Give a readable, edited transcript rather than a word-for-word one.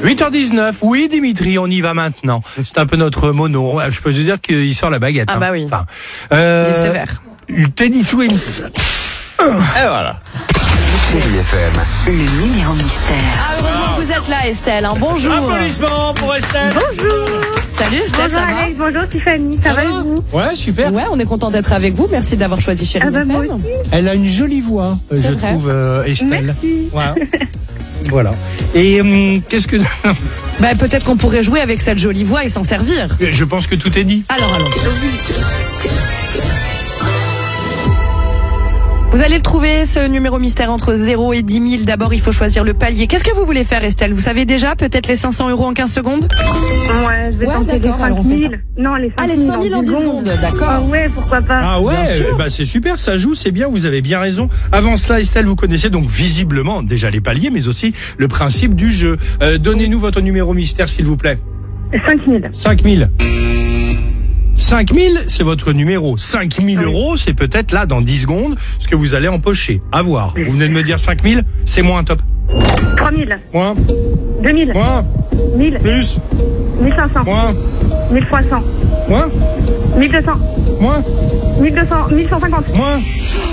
8h19, oui Dimitri, on y va maintenant. C'est un peu notre mono. Je peux te dire qu'il sort la baguette. Ah bah oui. Enfin, Il est sévère. Teddy Swims. Et voilà. Chérie FM. Le numéro mystère. Ah, heureusement que vous êtes là, Estelle. Hein. Bonjour. Applaudissements pour Estelle. Bonjour. Salut Estelle, Bonjour ça va? Alex, bonjour Tiffany, ça va et vous? Ouais, super. Ouais, on est content d'être avec vous. Merci d'avoir choisi Chérie Ah bah moi FM. aussi. Elle a une jolie voix, C'est je vrai. trouve, Estelle. Merci. Ouais. Voilà. Et qu'est-ce que... Bah, peut-être qu'on pourrait jouer avec cette jolie voix et s'en servir. Je pense que tout est dit. Alors, allons. Vous allez le trouver, ce numéro mystère, entre 0 et 10 000. D'abord, il faut choisir le palier. Qu'est-ce que vous voulez faire, Estelle? Vous savez déjà, peut-être les 500 € en 15 secondes? Ouais, je vais Ouais, tenter les d'accord, alors 5 on fait 000. ça. Non, les 5 000. Ah, les 5 000 en 10 secondes, d'accord. Ah ouais, pourquoi pas. Ah ouais, Bien sûr. bah c'est super, ça joue, c'est bien, vous avez bien raison. Avant cela, Estelle, vous connaissez donc visiblement déjà les paliers, mais aussi le principe du jeu. Donnez-nous votre numéro mystère, s'il vous plaît. 5 000. 5 000. 5 000, c'est votre numéro. 5 000 €, c'est peut-être là, dans 10 secondes, ce que vous allez empocher. À voir. Vous venez de me dire 5 000, c'est moins top. 3 000. Moins, 2 000. moins, 1 000. plus, 1 500. moins, 1 300. moins, 1 200. moins, 1 200. 1 150. moins.